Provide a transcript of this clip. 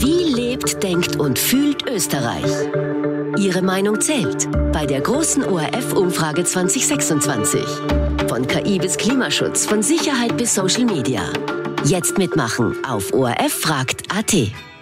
Wie lebt, denkt und fühlt Österreich? Ihre Meinung zählt bei der großen ORF-Umfrage 2026. Von KI bis Klimaschutz, von Sicherheit bis Social Media. Jetzt mitmachen auf orffragt.at.